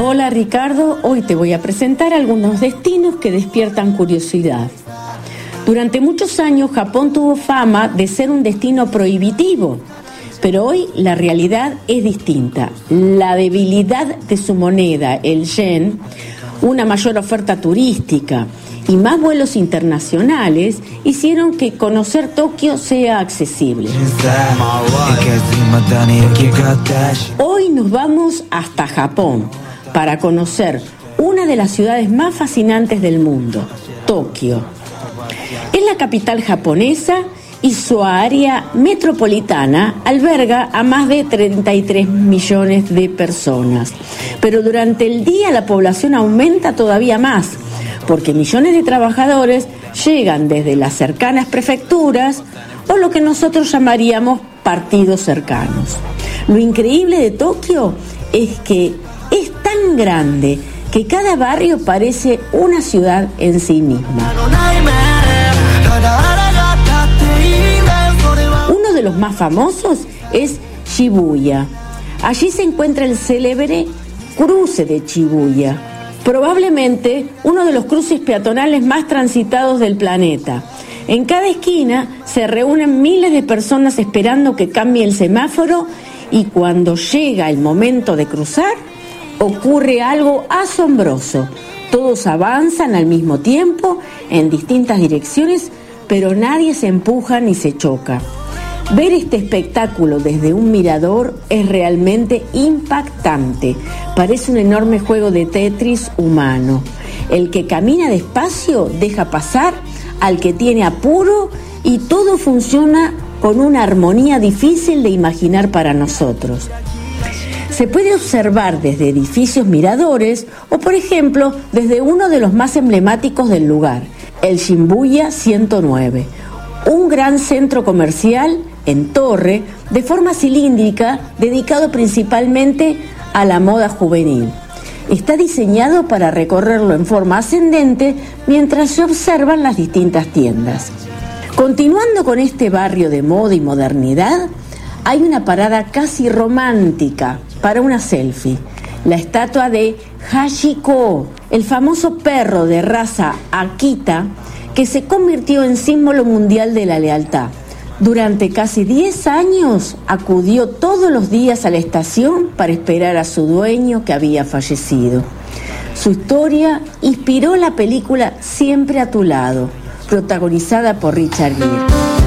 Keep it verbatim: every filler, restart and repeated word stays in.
Hola Ricardo, hoy te voy a presentar algunos destinos que despiertan curiosidad. Durante muchos años Japón tuvo fama de ser un destino prohibitivo, pero hoy la realidad es distinta. La debilidad de su moneda, el yen, una mayor oferta turística y más vuelos internacionales hicieron que conocer Tokio sea accesible. Hoy nos vamos hasta Japón para conocer una de las ciudades más fascinantes del mundo, Tokio. Es la capital japonesa y su área metropolitana alberga a más de treinta y tres millones de personas. Pero durante el día la población aumenta todavía más, porque millones de trabajadores llegan desde las cercanas prefecturas o lo que nosotros llamaríamos partidos cercanos. Lo increíble de Tokio es que es tan grande que cada barrio parece una ciudad en sí misma. Uno de los más famosos es Shibuya. Allí se encuentra el célebre cruce de Shibuya, probablemente uno de los cruces peatonales más transitados del planeta. En cada esquina se reúnen miles de personas esperando que cambie el semáforo y cuando llega el momento de cruzar, ocurre algo asombroso. Todos avanzan al mismo tiempo en distintas direcciones, pero nadie se empuja ni se choca. Ver este espectáculo desde un mirador es realmente impactante. Parece un enorme juego de Tetris humano. El que camina despacio deja pasar al que tiene apuro y todo funciona con una armonía difícil de imaginar para nosotros. Se puede observar desde edificios miradores o, por ejemplo, desde uno de los más emblemáticos del lugar, el Shibuya ciento nueve, un gran centro comercial en torre de forma cilíndrica dedicado principalmente a la moda juvenil. Está diseñado para recorrerlo en forma ascendente mientras se observan las distintas tiendas. Continuando con este barrio de moda y modernidad, hay una parada casi romántica para una selfie, la estatua de Hachiko, el famoso perro de raza Akita que se convirtió en símbolo mundial de la lealtad. Durante casi diez años acudió todos los días a la estación para esperar a su dueño que había fallecido. Su historia inspiró la película Siempre a tu lado, protagonizada por Richard Gere.